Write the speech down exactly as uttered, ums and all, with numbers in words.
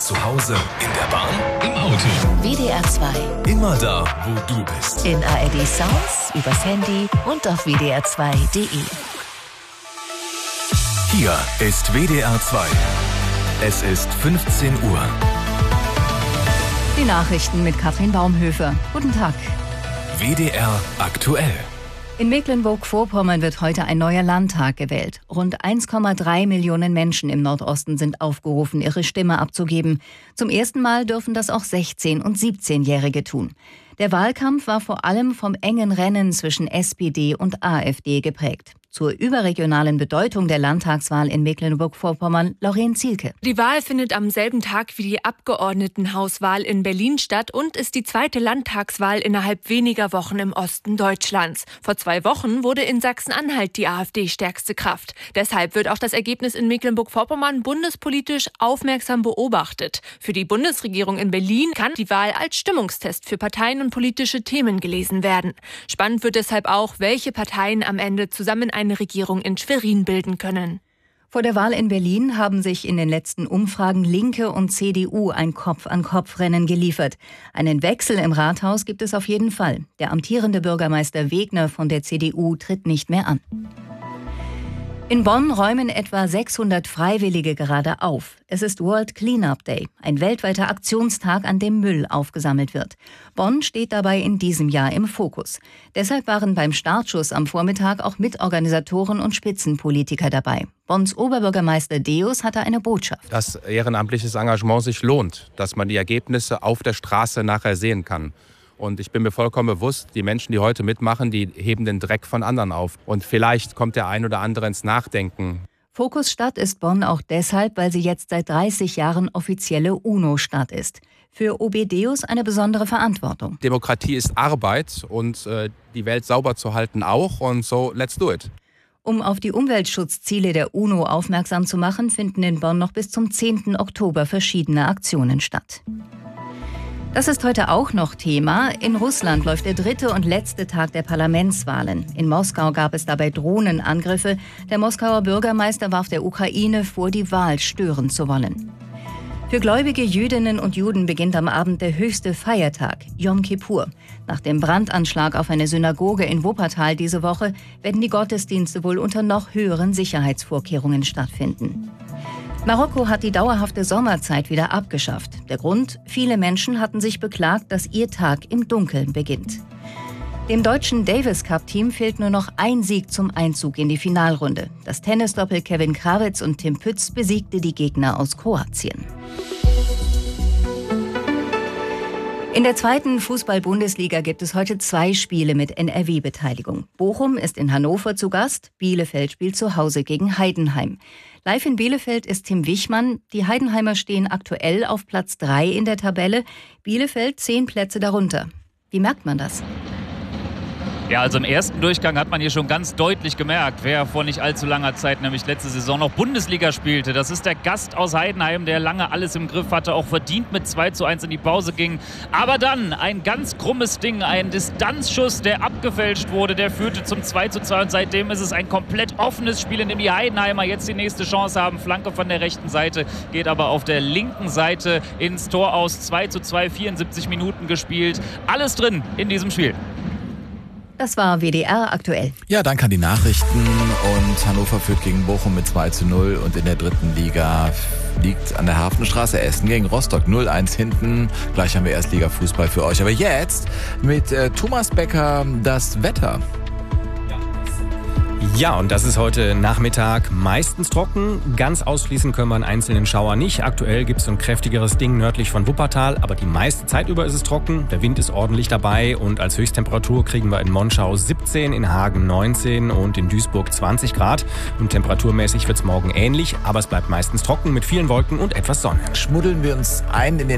Zu Hause, in der Bahn, im Auto. W D R zwei. Immer da, wo du bist. In A R D Sounds, übers Handy und auf w d r zwei punkt d e. Hier ist W D R zwei. Es ist fünfzehn Uhr. Die Nachrichten mit Katrin Baumhöfer. Guten Tag. W D R aktuell. In Mecklenburg-Vorpommern wird heute ein neuer Landtag gewählt. Rund eins Komma drei Millionen Menschen im Nordosten sind aufgerufen, ihre Stimme abzugeben. Zum ersten Mal dürfen das auch sechzehn- und siebzehnjährige tun. Der Wahlkampf war vor allem vom engen Rennen zwischen S P D und A f D geprägt. Zur überregionalen Bedeutung der Landtagswahl in Mecklenburg-Vorpommern, Lauren Zielke. Die Wahl findet am selben Tag wie die Abgeordnetenhauswahl in Berlin statt und ist die zweite Landtagswahl innerhalb weniger Wochen im Osten Deutschlands. Vor zwei Wochen wurde in Sachsen-Anhalt die A f D stärkste Kraft. Deshalb wird auch das Ergebnis in Mecklenburg-Vorpommern bundespolitisch aufmerksam beobachtet. Für die Bundesregierung in Berlin kann die Wahl als Stimmungstest für Parteien und politische Themen gelesen werden. Spannend wird deshalb auch, welche Parteien am Ende zusammen eine Regierung in Schwerin bilden können. Vor der Wahl in Berlin haben sich in den letzten Umfragen Linke und C D U ein Kopf-an-Kopf-Rennen geliefert. Einen Wechsel im Rathaus gibt es auf jeden Fall. Der amtierende Bürgermeister Wegner von der C D U tritt nicht mehr an. In Bonn räumen etwa sechshundert Freiwillige gerade auf. Es ist World Cleanup Day, ein weltweiter Aktionstag, an dem Müll aufgesammelt wird. Bonn steht dabei in diesem Jahr im Fokus. Deshalb waren beim Startschuss am Vormittag auch Mitorganisatoren und Spitzenpolitiker dabei. Bonns Oberbürgermeister Deus hatte eine Botschaft. Dass ehrenamtliches Engagement sich lohnt, dass man die Ergebnisse auf der Straße nachher sehen kann. Und ich bin mir vollkommen bewusst, die Menschen, die heute mitmachen, die heben den Dreck von anderen auf. Und vielleicht kommt der ein oder andere ins Nachdenken. Fokusstadt ist Bonn auch deshalb, weil sie jetzt seit dreißig Jahren offizielle UNO-Stadt ist. Für O B Deus eine besondere Verantwortung. Demokratie ist Arbeit und äh, die Welt sauber zu halten auch. Und so, let's do it. Um auf die Umweltschutzziele der UNO aufmerksam zu machen, finden in Bonn noch bis zum zehnten Oktober verschiedene Aktionen statt. Das ist heute auch noch Thema. In Russland läuft der dritte und letzte Tag der Parlamentswahlen. In Moskau gab es dabei Drohnenangriffe. Der Moskauer Bürgermeister warf der Ukraine vor, die Wahl stören zu wollen. Für gläubige Jüdinnen und Juden beginnt am Abend der höchste Feiertag, Yom Kippur. Nach dem Brandanschlag auf eine Synagoge in Wuppertal diese Woche werden die Gottesdienste wohl unter noch höheren Sicherheitsvorkehrungen stattfinden. Marokko hat die dauerhafte Sommerzeit wieder abgeschafft. Der Grund? Viele Menschen hatten sich beklagt, dass ihr Tag im Dunkeln beginnt. Dem deutschen Davis-Cup-Team fehlt nur noch ein Sieg zum Einzug in die Finalrunde. Das Tennisdoppel Kevin Krawitz und Tim Pütz besiegte die Gegner aus Kroatien. In der zweiten Fußball-Bundesliga gibt es heute zwei Spiele mit N R W-Beteiligung. Bochum ist in Hannover zu Gast, Bielefeld spielt zu Hause gegen Heidenheim. Live in Bielefeld ist Tim Wichmann. Die Heidenheimer stehen aktuell auf Platz drei in der Tabelle, Bielefeld zehn Plätze darunter. Wie merkt man das? Ja, also im ersten Durchgang hat man hier schon ganz deutlich gemerkt, wer vor nicht allzu langer Zeit, nämlich letzte Saison, noch Bundesliga spielte. Das ist der Gast aus Heidenheim, der lange alles im Griff hatte, auch verdient mit zwei zu eins in die Pause ging. Aber dann ein ganz krummes Ding, ein Distanzschuss, der abgefälscht wurde, der führte zum zwei zu zwei. Und seitdem ist es ein komplett offenes Spiel, in dem die Heidenheimer jetzt die nächste Chance haben. Flanke von der rechten Seite, geht aber auf der linken Seite ins Tor aus. zwei zu zwei, vierundsiebzig Minuten gespielt. Alles drin in diesem Spiel. Das war W D R aktuell. Ja, danke an die Nachrichten. Und Hannover führt gegen Bochum mit zwei zu null. Und in der dritten Liga liegt an der Hafenstraße Essen gegen Rostock null eins hinten. Gleich haben wir Erstliga-Fußball für euch. Aber jetzt mit äh, Thomas Becker das Wetter. Ja, und das ist heute Nachmittag meistens trocken. Ganz ausschließen können wir einen einzelnen Schauer nicht. Aktuell gibt es ein kräftigeres Ding nördlich von Wuppertal, aber die meiste Zeit über ist es trocken. Der Wind ist ordentlich dabei und als Höchsttemperatur kriegen wir in Monschau siebzehn, in Hagen neunzehn und in Duisburg zwanzig Grad. Und temperaturmäßig wird es morgen ähnlich, aber es bleibt meistens trocken mit vielen Wolken und etwas Sonne. Schmuddeln wir uns ein in den